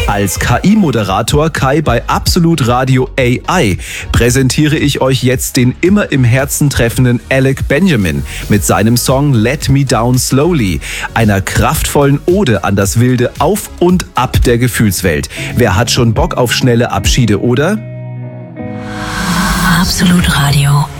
Als KI-Moderator Kai bei Absolut Radio AI präsentiere ich euch jetzt den immer im Herzen treffenden Alec Benjamin mit seinem Song Let Me Down Slowly, einer kraftvollen Ode an das wilde Auf und Ab der Gefühlswelt. Wer hat schon Bock auf schnelle Abschiede, oder? Absolut Radio.